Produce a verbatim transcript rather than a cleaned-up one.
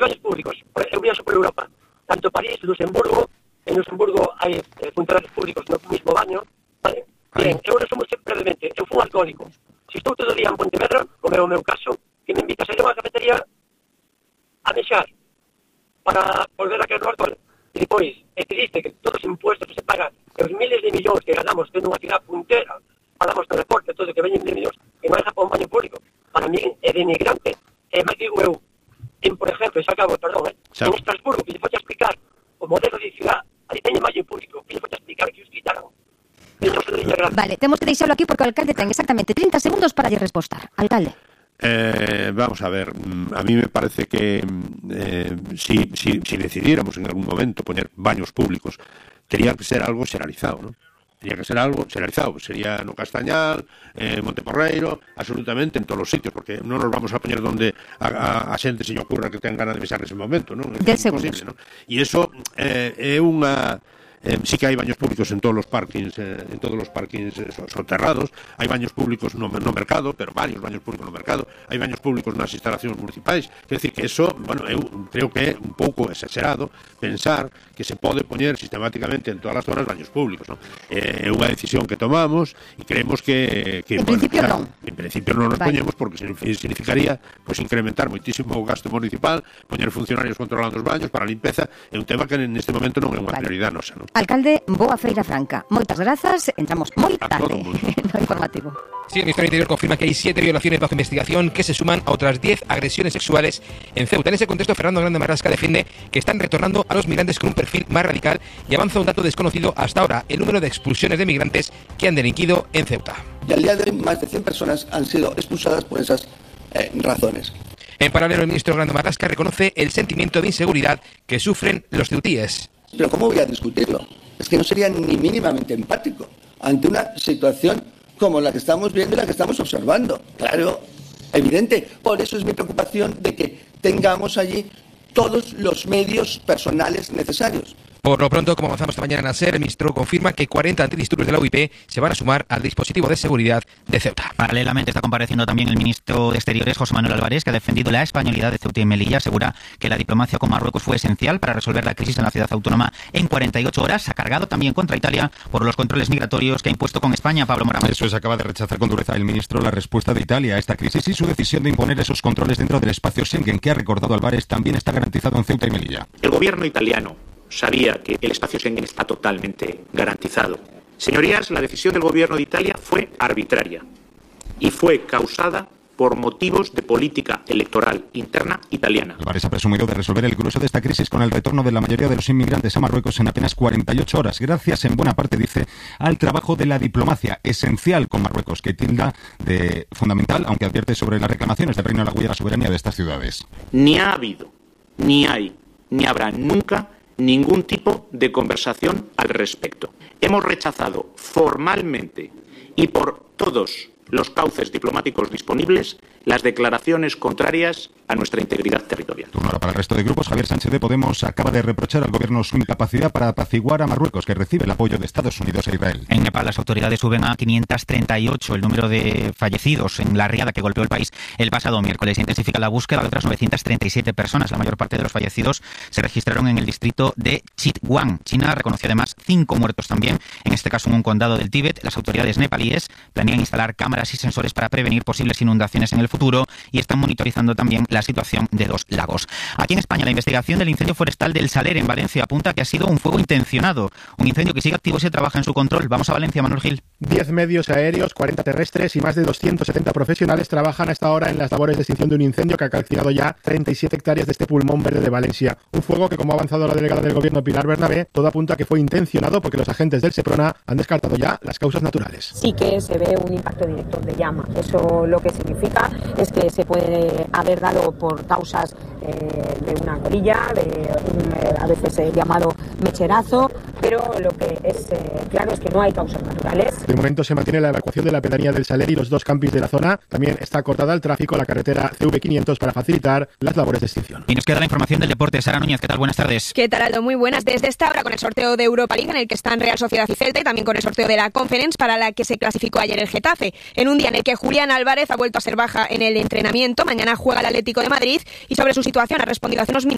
baños públicos. Eu viaxo por Europa, tanto París, Luxemburgo. En Luxemburgo hai eh, funcionarios públicos no mismo baño, vale? Bien, eu resumo sempre brevemente. Eu fui un alcohólico. Se estou todo o día en Pontevedra, como é o meu caso, que me invitas a ir a unha cafetería a mexar para volver a caer no alcohol. E depois, é triste que todos os impuestos que se pagan e os miles de millóns que ganamos tendo unha cidade puntera, pagamos transporte, todo que veñen de millóns, e non deja para un baño público. Para mí é denigrante. E máis digo eu, en, por exemplo, e xa acabo, perdón, eh, en Estrasburgo, que lle foxe a explicar o modelo de ciudad, ali teñen baño público, que lle foxe a explicar que os quitaron. Vale, temos que deixarlo aquí porque o alcalde ten exactamente trinta segundos para lle respostar. Alcalde. Eh, vamos a ver, a mí me parece que eh, si, si, si decidiéramos en algún momento poner baños públicos, tenía que ser algo xeralizado, ¿no? Tenía que ser algo xeralizado, sería no Castañal, eh, Monteporreiro, absolutamente en todos os sitios, porque non nos vamos a poñer donde a, a, a xente se lle ocurra que ten ganas de besar nese momento, non? É imposible, non? E iso eh, é unha... Eh, sí que hai baños públicos en todos os parkings eh, en todos os parkings eh, soterrados, hai baños públicos no, no mercado, pero varios baños públicos no mercado, hai baños públicos nas instalacións municipais, quer decir que eso, bueno, eu creo que é un pouco exagerado pensar que se pode poñer sistemáticamente en todas as zonas baños públicos, ¿no? Eh, é unha decisión que tomamos e creemos que, que en bueno, principio claro, non en principio non nos vale. Poñemos porque significaría pues, incrementar moitísimo o gasto municipal, poñer funcionarios controlando os baños para a limpeza, é un tema que neste momento non é unha vale. Prioridade nosa, ¿no? Alcalde, boa feira franca. Moitas grazas, entramos moi tarde no informativo. Sí, el Ministerio del Interior confirma que hay siete violaciones bajo investigación que se suman a otras diez agresiones sexuales en Ceuta. En ese contexto, Fernando Grande Marrasca defiende que están retornando a los migrantes con un perfil más radical y avanza un dato desconocido hasta ahora, el número de expulsiones de migrantes que han delinquido en Ceuta. Y al día de hoy, más de cien personas han sido expulsadas por esas eh, razones. En paralelo, el ministro Grande Marrasca reconoce el sentimiento de inseguridad que sufren los ceutíes. Pero ¿cómo voy a discutirlo? Es que no sería ni mínimamente empático ante una situación como la que estamos viendo y la que estamos observando. Claro, evidente. Por eso es mi preocupación de que tengamos allí todos los medios personales necesarios. Por lo pronto, como avanzamos esta mañana en ASER, el ministro confirma que cuarenta antidisturbios de la U I P se van a sumar al dispositivo de seguridad de Ceuta. Paralelamente está compareciendo también el ministro de Exteriores, José Manuel Álvarez, que ha defendido la españolidad de Ceuta y Melilla. Asegura que la diplomacia con Marruecos fue esencial para resolver la crisis en la ciudad autónoma en cuarenta y ocho horas. Ha cargado también contra Italia por los controles migratorios que ha impuesto con España. Pablo Morán. Eso es, acaba de rechazar con dureza el ministro la respuesta de Italia a esta crisis y su decisión de imponer esos controles dentro del espacio Schengen, que ha recordado Álvarez también está garantizado en Ceuta y Melilla. El gobierno italiano sabía que el espacio Schengen está totalmente garantizado. Señorías, la decisión del gobierno de Italia fue arbitraria y fue causada por motivos de política electoral interna italiana. Álvarez ha presumido de resolver el grueso de esta crisis con el retorno de la mayoría de los inmigrantes a Marruecos en apenas cuarenta y ocho horas, gracias en buena parte, dice, al trabajo de la diplomacia esencial con Marruecos, que tilda de fundamental, aunque advierte sobre las reclamaciones del Reino de la Huella y la soberanía de estas ciudades. Ni ha habido, ni hay, ni habrá nunca ningún tipo de conversación al respecto. Hemos rechazado formalmente y por todos los cauces diplomáticos disponibles las declaraciones contrarias a nuestra integridad territorial. Turno ahora para el resto de grupos. Javier Sánchez de Podemos acaba de reprochar al gobierno su incapacidad para apaciguar a Marruecos, que recibe el apoyo de Estados Unidos e Israel. En Nepal las autoridades suben a quinientos treinta y ocho el número de fallecidos en la riada que golpeó el país el pasado miércoles. Se intensifica la búsqueda de otras novecientas treinta y siete personas. La mayor parte de los fallecidos se registraron en el distrito de Chitwan. China reconoció además cinco muertos también, en este caso en un condado del Tíbet. Las autoridades nepalíes planean instalar cámaras y sensores para prevenir posibles inundaciones en el futuro y están monitorizando también la situación de dos lagos. Aquí en España, la investigación del incendio forestal del Saler en Valencia apunta que ha sido un fuego intencionado, un incendio que sigue activo y se trabaja en su control. Vamos a Valencia, Manuel Gil. diez medios aéreos, cuarenta terrestres y más de doscientos setenta profesionales trabajan hasta ahora en las labores de extinción de un incendio que ha calcinado ya treinta y siete hectáreas de este pulmón verde de Valencia. Un fuego que, como ha avanzado la delegada del gobierno Pilar Bernabé, todo apunta a que fue intencionado porque los agentes del Seprona han descartado ya las causas naturales. Sí que se ve un impacto directo de llama. Eso lo que significa es que se puede haber dado por causas eh, de una colilla, de un, eh, a veces eh, llamado mecherazo, pero lo que es eh, claro es que no hay causas naturales. De momento se mantiene la evacuación de la pedanía del Saler y los dos campings de la zona. También está cortada el tráfico a la carretera C V quinientos para facilitar las labores de extinción. Y nos queda la información del deporte. Sara Núñez, ¿qué tal? Buenas tardes. ¿Qué tal, Aldo? Muy buenas. Desde esta hora con el sorteo de Europa League en el que están Real Sociedad y Celta, y también con el sorteo de la Conference para la que se clasificó ayer el Getafe. En un día en el que Julián Álvarez ha vuelto a ser baja en el entrenamiento. Mañana juega el Atlético de Madrid y sobre su situación ha respondido hace unos minutos